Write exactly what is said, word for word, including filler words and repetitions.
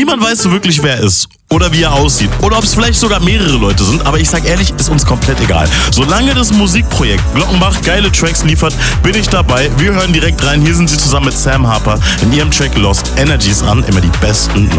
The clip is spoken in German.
Niemand weiß so wirklich, wer er ist oder wie er aussieht oder ob es vielleicht sogar mehrere Leute sind, aber ich sag ehrlich, ist uns komplett egal. Solange das Musikprojekt Glockenbach geile Tracks liefert, bin ich dabei. Wir hören direkt rein. Hier sind sie zusammen mit Sam Harper in ihrem Track Lost Energies an. Immer die besten